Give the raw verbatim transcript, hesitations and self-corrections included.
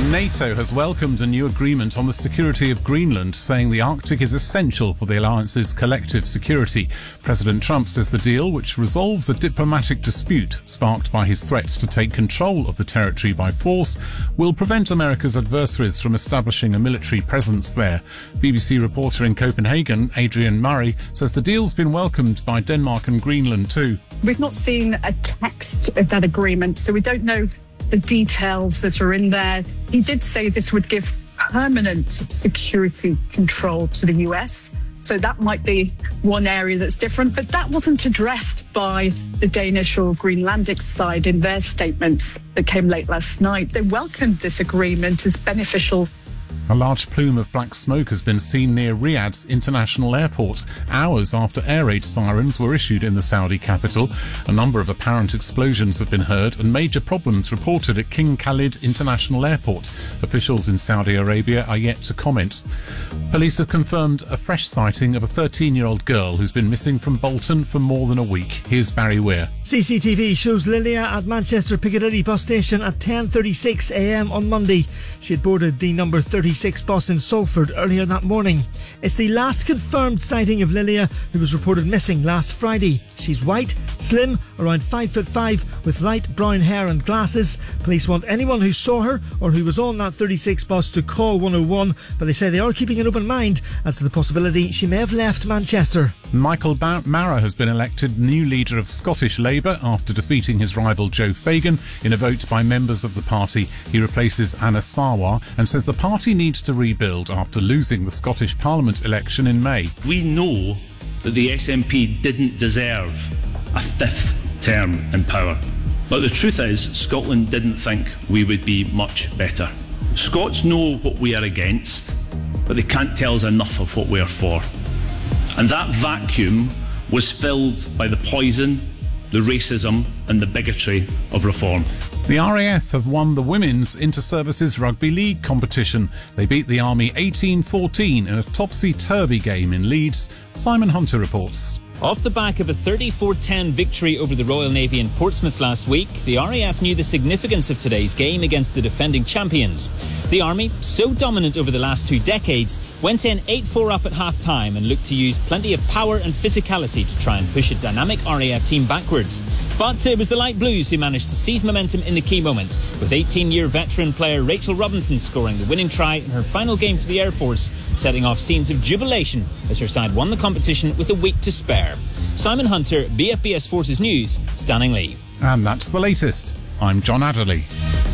NATO has welcomed a new agreement on the security of Greenland, saying the Arctic is essential for the alliance's collective security. President Trump says the deal, which resolves a diplomatic dispute sparked by his threats to take control of the territory by force, will prevent America's adversaries from establishing a military presence there. B B C reporter in Copenhagen, Adrian Murray, says the deal's been welcomed by Denmark and Greenland too. We've not seen a text of that agreement, so we don't know the details that are in there. He did say this would give permanent security control to the U S, so that might be one area that's different, but that wasn't addressed by the Danish or Greenlandic side in their statements that came late last night. They welcomed this agreement as beneficial. A large plume of black smoke has been seen near Riyadh's international airport, hours after air raid sirens were issued in the Saudi capital. A number of apparent explosions have been heard and major problems reported at King Khalid International Airport. Officials in Saudi Arabia are yet to comment. Police have confirmed a fresh sighting of a thirteen-year-old girl who's been missing from Bolton for more than a week. Here's Barry Weir. C C T V shows Lilia at Manchester Piccadilly bus station at ten thirty-six a m on Monday. She had boarded the number thirty-six bus in Salford earlier that morning. It's the last confirmed sighting of Lilia, who was reported missing last Friday. She's white, slim, around five foot five, with light brown hair and glasses. Police want anyone who saw her or who was on that thirty-six bus to call one oh one, but they say they are keeping an open mind as to the possibility she may have left Manchester. Michael ba- Mara has been elected new leader of Scottish Labour after defeating his rival Joe Fagan in a vote by members of the party. He replaces Anna Sarwar and says the party needs to rebuild after losing the Scottish Parliament election in May. We know that the S N P didn't deserve a fifth term in power. But the truth is, Scotland didn't think we would be much better. Scots know what we are against, but they can't tell us enough of what we are for. And that vacuum was filled by the poison, the racism and the bigotry of reform. The R A F have won the Women's Inter-Services Rugby League competition. They beat the Army eighteen fourteen in a topsy-turvy game in Leeds. Simon Hunter reports. Off the back of a thirty-four ten victory over the Royal Navy in Portsmouth last week, the R A F knew the significance of today's game against the defending champions. The Army, so dominant over the last two decades, went in eight four up at half-time and looked to use plenty of power and physicality to try and push a dynamic R A F team backwards. But it was the Light Blues who managed to seize momentum in the key moment, with eighteen-year veteran player Rachel Robinson scoring the winning try in her final game for the Air Force, setting off scenes of jubilation as her side won the competition with a week to spare. Simon Hunter, B F B S Forces News, Stanning Lee. And that's the latest. I'm John Adderley.